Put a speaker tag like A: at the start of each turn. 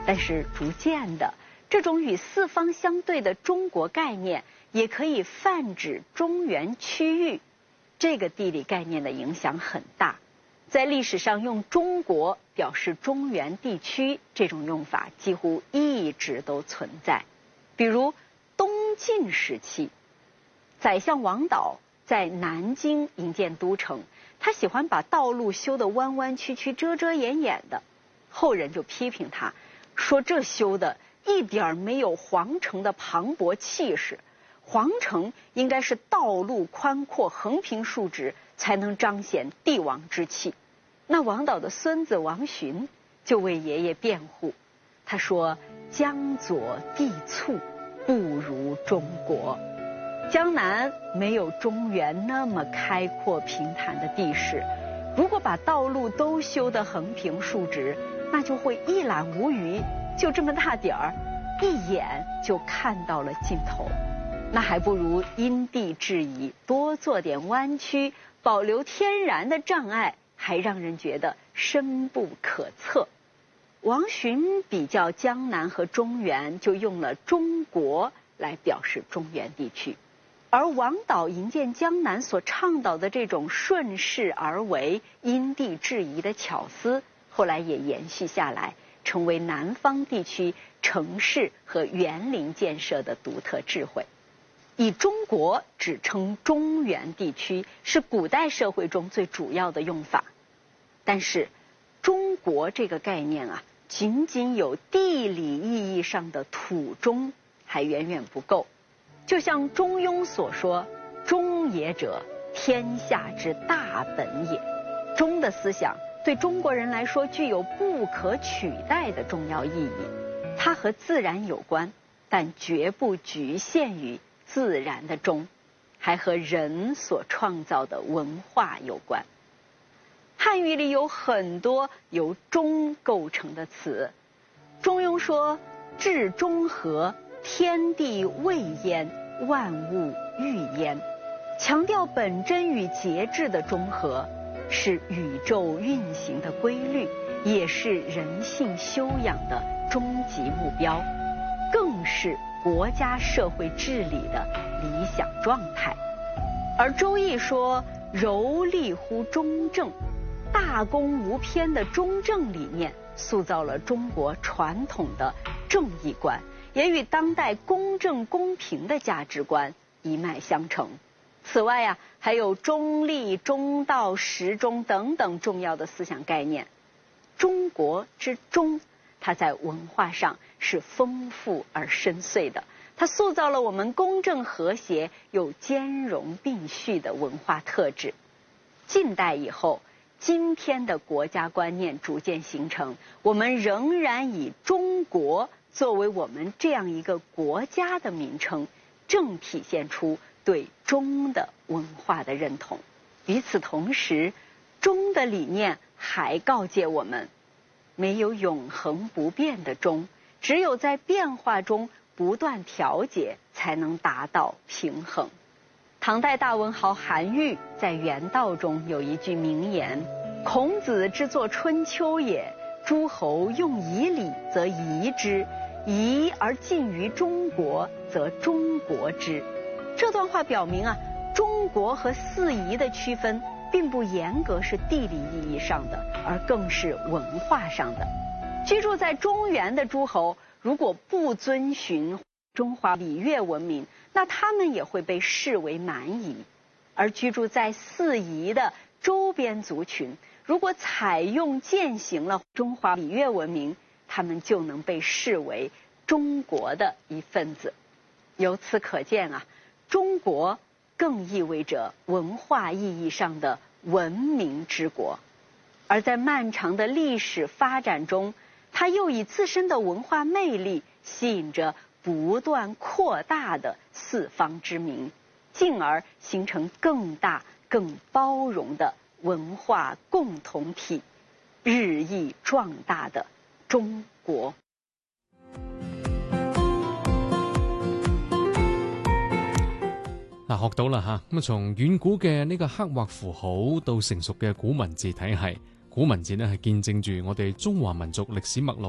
A: 但是逐渐的，这种与四方相对的中国概念也可以泛指中原区域。这个地理概念的影响很大，在历史上用中国表示中原地区这种用法几乎一直都存在。比如东晋时期，宰相王导在南京营建都城，他喜欢把道路修得弯弯曲曲、遮遮掩掩的，后人就批评他，说这修的一点没有皇城的磅礴气势，皇城应该是道路宽阔、横平竖直，才能彰显帝王之气。那王导的孙子王洵就为爷爷辩护，他说：“江左地促，不如中国。江南没有中原那么开阔平坦的地势，如果把道路都修得横平竖直，那就会一览无余，就这么大点儿，一眼就看到了尽头。那还不如因地制宜，多做点弯曲，保留天然的障碍，还让人觉得深不可测。”王洵比较江南和中原，就用了中国来表示中原地区。而王导营建江南所倡导的这种顺势而为、因地制宜的巧思，后来也延续下来，成为南方地区城市和园林建设的独特智慧。以中国指称中原地区是古代社会中最主要的用法，但是中国这个概念啊，仅仅有地理意义上的土中还远远不够。就像中庸所说：“中也者，天下之大本也。”中的思想对中国人来说具有不可取代的重要意义。它和自然有关，但绝不局限于自然的中，还和人所创造的文化有关。汉语里有很多由中构成的词。中庸说：“至中和，天地未焉，万物育焉。”强调本真与节制的中和，是宇宙运行的规律，也是人性修养的终极目标，更是国家社会治理的理想状态。而周易说：“柔利乎中正。”大公无偏的中正理念塑造了中国传统的正义观，也与当代公正公平的价值观一脉相承。此外啊，还有中立、中道、时中等等重要的思想概念。中国之中，它在文化上是丰富而深邃的，它塑造了我们公正和谐又兼容并蓄的文化特质。近代以后，今天的国家观念逐渐形成，我们仍然以中国作为我们这样一个国家的名称，正体现出对中的文化的认同。与此同时，中的理念还告诫我们，没有永恒不变的中，只有在变化中不断调节，才能达到平衡。唐代大文豪韩愈在《原道》中有一句名言：“孔子之作春秋也，诸侯用以礼，则夷之；夷而近于中国，则中国之。”这段话表明啊，中国和四夷的区分并不严格是地理意义上的，而更是文化上的。居住在中原的诸侯，如果不遵循中华礼乐文明，那他们也会被视为蛮夷；而居住在四夷的周边族群，如果采用践行了中华礼乐文明，他们就能被视为中国的一份子。由此可见啊，中国更意味着文化意义上的文明之国。而在漫长的历史发展中，它又以自身的文化魅力吸引着不断扩大的四方之民，进而形成更大更包容的文化共同体，日益壮大的中国。
B: 學到啦嚇，咁從遠古嘅呢個刻畫符號到成熟嘅古文字體系，古文字呢係見證住我哋中華民族歷史脈絡